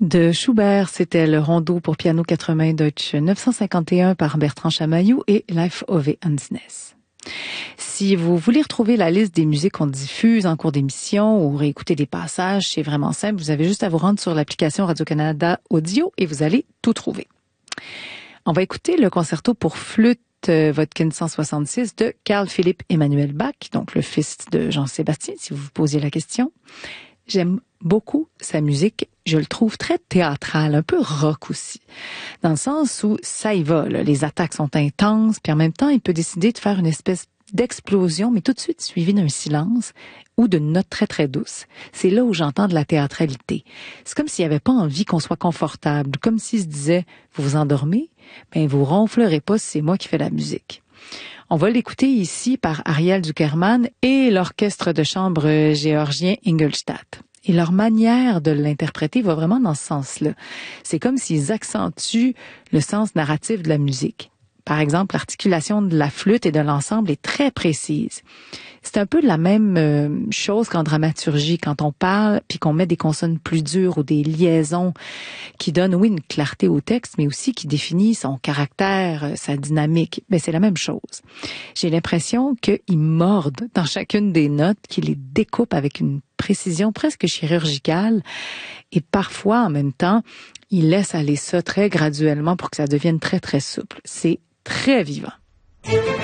De Schubert, c'était le rondo pour piano 80 Deutsch 951 par Bertrand Chamaillou et Life Ove Hansness. Si vous voulez retrouver la liste des musiques qu'on diffuse en cours d'émission ou réécouter des passages, c'est vraiment simple. Vous avez juste à vous rendre sur l'application Radio-Canada Audio et vous allez tout trouver. On va écouter le concerto pour flûte Vodkin 166 de Carl Philipp Emanuel Bach, donc le fils de Jean-Sébastien, si vous vous posiez la question. J'aime beaucoup sa musique. Je le trouve très théâtral, un peu rock aussi, dans le sens où ça y va, là. Les attaques sont intenses, puis en même temps, il peut décider de faire une espèce d'explosion, mais tout de suite suivie d'un silence ou d'une note très très douce. C'est là où j'entends de la théâtralité. C'est comme s'il n'y avait pas envie qu'on soit confortable, comme s'il se disait « Vous vous endormez? Ben vous ronflerez pas si c'est moi qui fais la musique ». On va l'écouter ici par Ariel Zuckerman et l'orchestre de chambre géorgien Ingolstadt. Et leur manière de l'interpréter va vraiment dans ce sens-là. C'est comme s'ils accentuent le sens narratif de la musique. Par exemple, l'articulation de la flûte et de l'ensemble est très précise. C'est un peu la même chose qu'en dramaturgie, quand on parle puis qu'on met des consonnes plus dures ou des liaisons qui donnent, oui, une clarté au texte, mais aussi qui définit son caractère, sa dynamique. Ben, c'est la même chose. J'ai l'impression qu'ils mordent dans chacune des notes, qu'ils les découpent avec une précision presque chirurgicale et parfois, en même temps, ils laissent aller ça très graduellement pour que ça devienne très, très souple. C'est très vivant.